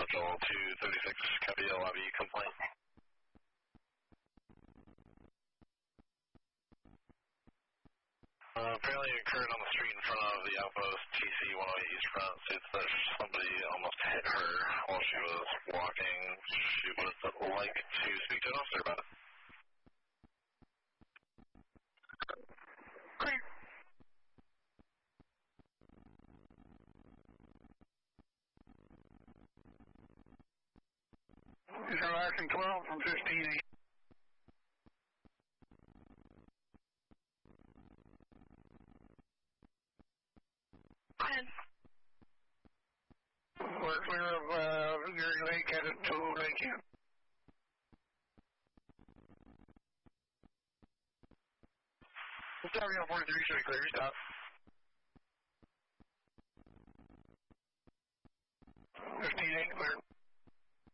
Joel 236, copy LIB complaint. Apparently it occurred on the street in front of the outpost TC 108 East Front. States that somebody almost hit her while she was walking. She would like to speak to an officer about it. Great. Is her action 12 from 15-8? We're clear of Gary Lake, headed to Lake Inn. Sorry, on 43, should be clear, stop. 15-8, clear.